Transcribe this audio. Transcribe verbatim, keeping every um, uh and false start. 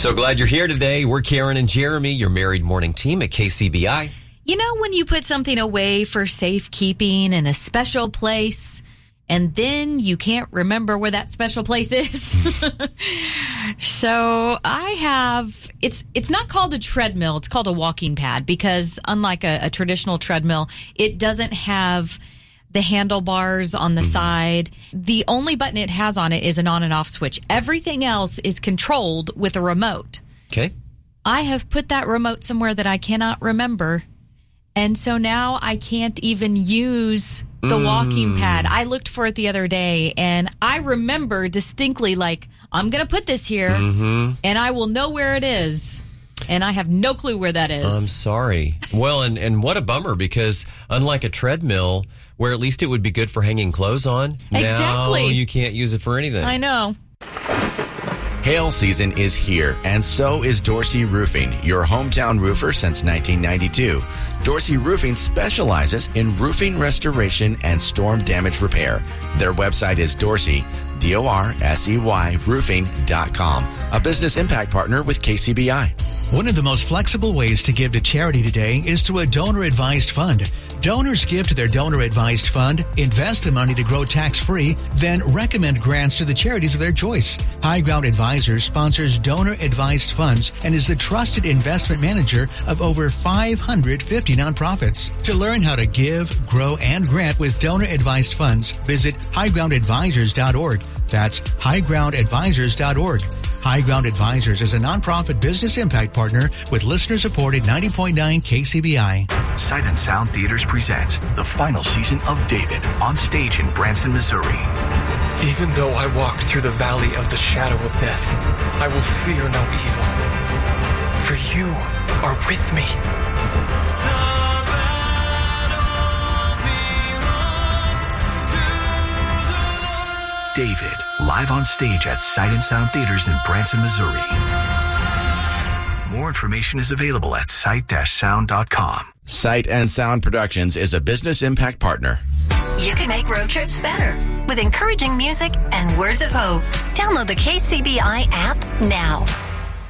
So glad you're here today. We're Karen and Jeremy, your married morning team at K C B I. You know when you put something away for safekeeping in a special place, and then you can't remember where that special place is? So I have, it's it's not called a treadmill, it's called a walking pad, because unlike a, a traditional treadmill, it doesn't have the handlebars on the mm-hmm. side. The only button it has on it is an on and off switch. Everything else is controlled with a remote. Okay. I have put that remote somewhere that I cannot remember. And so now I can't even use the mm. walking pad. I looked for it the other day, and I remember distinctly, like, I'm going to put this here, mm-hmm. and I will know where it is. And I have no clue where that is. I'm sorry. Well, and, and what a bummer, because unlike a treadmill, where at least it would be good for hanging clothes on, exactly. now you can't use it for anything. I know. Hail season is here, and so is Dorsey Roofing, your hometown roofer since nineteen ninety-two. Dorsey Roofing specializes in roofing restoration and storm damage repair. Their website is Dorsey, D O R S E Y, roofing dot com, a business impact partner with K C B I. One of the most flexible ways to give to charity today is through a donor-advised fund. Donors give to their donor-advised fund, invest the money to grow tax-free, then recommend grants to the charities of their choice. High Ground Advisors sponsors donor-advised funds and is the trusted investment manager of over five hundred fifty nonprofits. To learn how to give, grow, and grant with donor-advised funds, visit high ground advisors dot org. That's high ground advisors dot org. High Ground Advisors is a nonprofit business impact partner with listener-supported ninety point nine K C B I. Sight and Sound Theaters presents the final season of David on stage in Branson, Missouri. Even though I walk through the valley of the shadow of death, I will fear no evil, for you are with me. David, live on stage at Sight and Sound Theaters in Branson, Missouri. More information is available at sight dash sound dot com. Sight and Sound Productions is a business impact partner. You can make road trips better with encouraging music and words of hope. Download the K C B I app now.